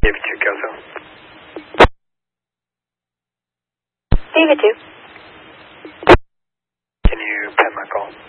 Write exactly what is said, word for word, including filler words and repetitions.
David two, Kelso. David two. Can you pen my call?